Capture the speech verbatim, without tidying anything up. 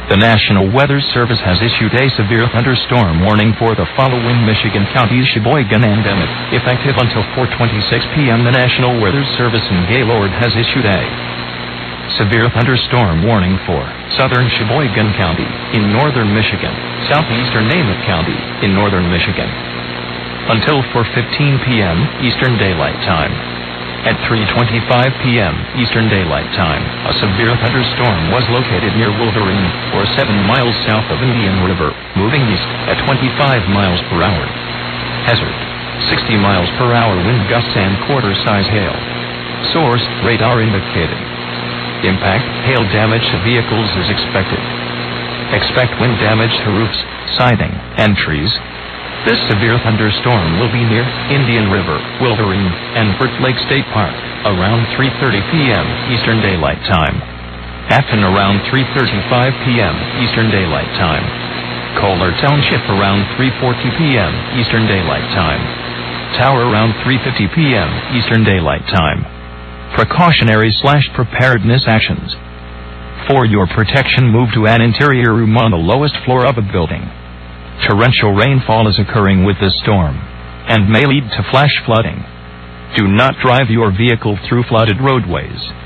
The National Weather Service has issued a severe thunderstorm warning for the following Michigan counties: Sheboygan and Emmett. Effective until four twenty-six p m, the National Weather Service in Gaylord has issued a severe thunderstorm warning for southern Sheboygan County in northern Michigan, southeastern Emmett County in northern Michigan, until four fifteen p m Eastern Daylight Time. At three twenty-five p m Eastern Daylight Time, a severe thunderstorm was located near Wolverine, or seven miles south of Indian River, moving east at twenty-five miles per hour. Hazard: sixty miles per hour wind gusts and quarter-size hail. Source: radar indicated. Impact: hail damage to vehicles is expected. Expect wind damage to roofs, siding, and trees. This severe thunderstorm will be near Indian River, Wolverine, and Burt Lake State Park around three thirty p m Eastern Daylight Time. Afton around three thirty-five p m Eastern Daylight Time. Kohler Township around three forty p m Eastern Daylight Time. Tower around three fifty p m Eastern Daylight Time. Precautionary slash preparedness actions. For your protection, move to an interior room on the lowest floor of a building. Torrential rainfall is occurring with this storm and may lead to flash flooding. Do not drive your vehicle through flooded roadways.